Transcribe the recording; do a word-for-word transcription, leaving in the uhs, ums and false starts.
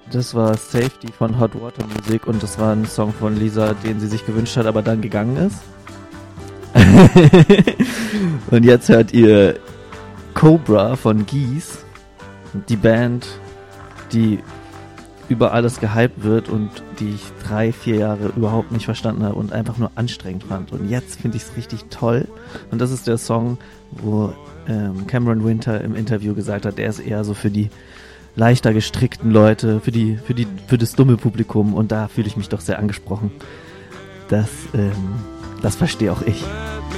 Das war Safety von Hot Water Music und das war ein Song von Lisa, den sie sich gewünscht hat, aber dann gegangen ist. Und jetzt hört ihr Cobra von Geese, die Band, die über alles gehypt wird und die ich drei, vier Jahre überhaupt nicht verstanden habe und einfach nur anstrengend fand. Und jetzt finde ich es richtig toll. Und das ist der Song, wo ähm, Cameron Winter im Interview gesagt hat, der ist eher so für die leichter gestrickten Leute, für die, für die, für das dumme Publikum. Und da fühle ich mich doch sehr angesprochen. Das, ähm, das verstehe auch ich.